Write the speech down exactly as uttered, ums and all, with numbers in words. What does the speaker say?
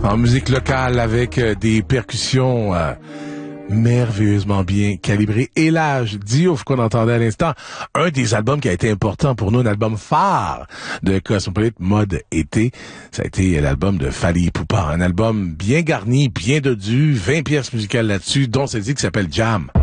en musique locale avec euh, des percussions euh, merveilleusement bien calibrées. Et l'âge Diouf qu'on entendait à l'instant, un des albums qui a été important pour nous, un album phare de Cosmopolite Mode Été, ça a été l'album de Fally Ipupa, un album bien garni, bien dodu, vingt pièces musicales là-dessus, dont celle-ci qui s'appelle Jam.